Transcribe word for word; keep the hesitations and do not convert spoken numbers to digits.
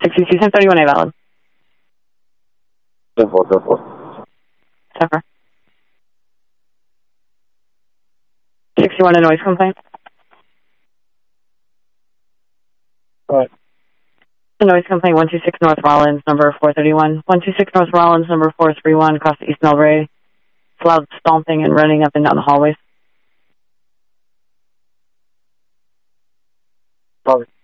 sixty-two ten thirty-one A valid. ten four, ten four. ten four. sixty-one, a noise complaint. All right. The noise complaint, one two six North Rollins, number four thirty-one. one two six North Rollins, number four thirty-one, across the East Melbury. It's loud stomping and running up and down the hallways. Sorry.